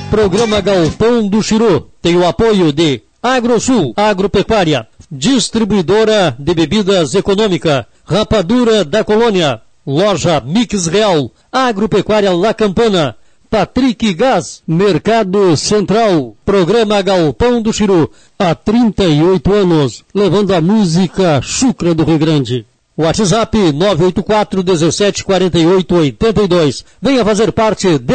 Programa Galpão do Chiru tem o apoio de Agrosul, Agropecuária, Distribuidora de Bebidas Econômica, Rapadura da Colônia, Loja Mix Real, Agropecuária La Campana, Patrick Gás, Mercado Central, Programa Galpão do Chiru, há 38 anos, levando a música chucra do Rio Grande. WhatsApp 984 17 48 82. Venha fazer parte